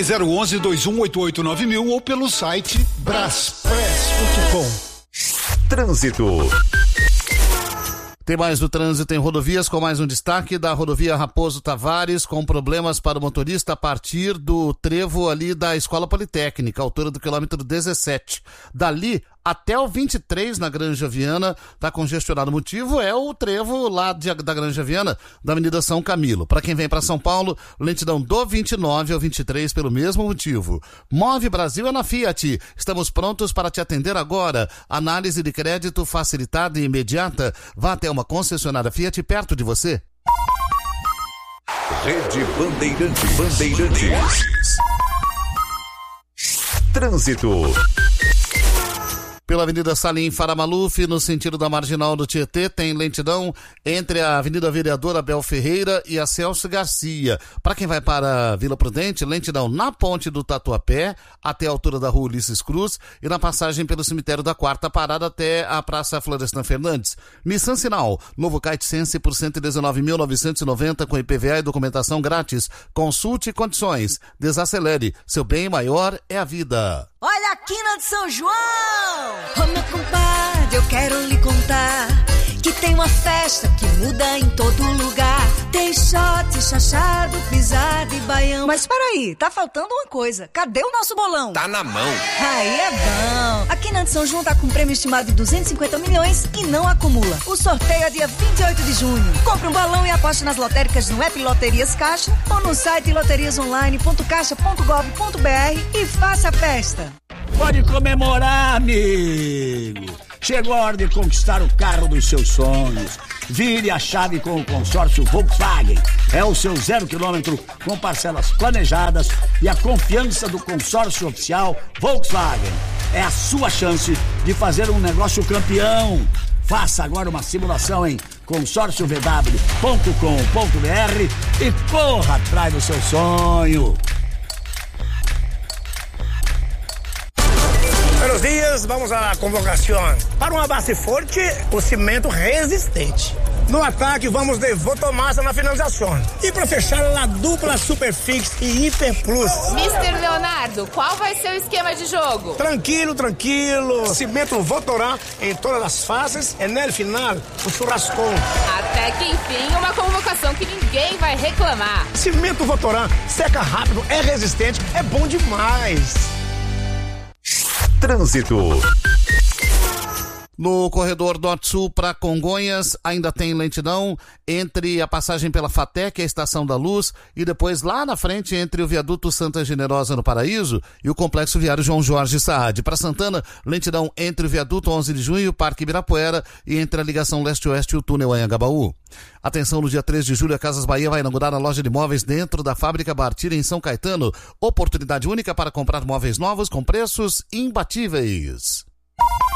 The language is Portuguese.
011-2188-9000 ou pelo site braspress.com. Trânsito. Tem mais do trânsito em rodovias, com mais um destaque da rodovia Raposo Tavares, com problemas para o motorista a partir do trevo ali da Escola Politécnica, altura do quilômetro 17. Dali até o 23 na Granja Viana, tá congestionado. O motivo é o trevo lá da Granja Viana, da Avenida São Camilo. Para quem vem para São Paulo, lentidão do 29 ao 23 pelo mesmo motivo. Move Brasil é na Fiat. Estamos prontos para te atender agora. Análise de crédito facilitada e imediata. Vá até uma concessionária Fiat perto de você. Rede Bandeirantes. Trânsito. Pela Avenida Salim Faramaluf, no sentido da Marginal do Tietê, tem lentidão entre a Avenida Vereador Abel Ferreira e a Celso Garcia. Para quem vai para Vila Prudente, lentidão na ponte do Tatuapé, até a altura da Rua Ulisses Cruz, e na passagem pelo cemitério da Quarta Parada até a Praça Florestan Fernandes. Nissan Sinal, novo Kite Sense por 119.990 com IPVA e documentação grátis. Consulte condições. Desacelere. Seu bem maior é a vida. Olha a quina de São João! Ô meu compadre, eu quero lhe contar que tem uma festa que muda em todo lugar. Tem shot, chachado, pisado e baião. Mas peraí, tá faltando uma coisa. Cadê o nosso bolão? Tá na mão. Aí é bom. A Quina de São João tá com um prêmio estimado de 250 milhões e não acumula. O sorteio é dia 28 de junho. Compre um bolão e aposte nas lotéricas no app Loterias Caixa ou no site loteriasonline.caixa.gov.br e faça a festa. Pode comemorar, amigo. Chegou a hora de conquistar o carro dos seus sonhos. Vire a chave com o consórcio Volkswagen. É o seu 0 km com parcelas planejadas e a confiança do consórcio oficial Volkswagen. É a sua chance de fazer um negócio campeão. Faça agora uma simulação em consórciovw.com.br e corra atrás do seu sonho. Buenos dias, vamos à convocação. Para uma base forte, o cimento resistente. No ataque, vamos de Votomassa na finalização. E para fechar, a dupla Superfix e Hiper Plus. Mr. Leonardo, qual vai ser o esquema de jogo? Tranquilo. Cimento Votorá em todas as fases e no final, o churrascão. Até que enfim, uma convocação que ninguém vai reclamar. Cimento Votorá, seca rápido, é resistente, é bom demais. Trânsito. No corredor Norte-Sul para Congonhas ainda tem lentidão entre a passagem pela FATEC, a Estação da Luz, e depois lá na frente entre o viaduto Santa Generosa no Paraíso e o complexo viário João Jorge Saad. Para Santana, lentidão entre o viaduto 11 de Junho e o Parque Ibirapuera e entre a ligação leste-oeste e o túnel Anhangabaú. Atenção, no dia 3 de julho a Casas Bahia vai inaugurar a loja de móveis dentro da fábrica Bartira em São Caetano. Oportunidade única para comprar móveis novos com preços imbatíveis.